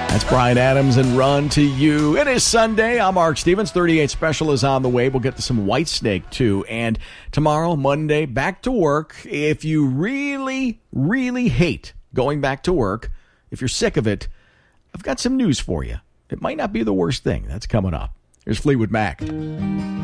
That's Bryan Adams and Run to You. It is Sunday. I'm Mark Stevens. 38 Special is on the way. We'll get to some Whitesnake, too. And tomorrow, Monday, back to work. If you really, really hate going back to work, if you're sick of it, I've got some news for you. It might not be the worst thing. That's coming up. Here's Fleetwood Mac.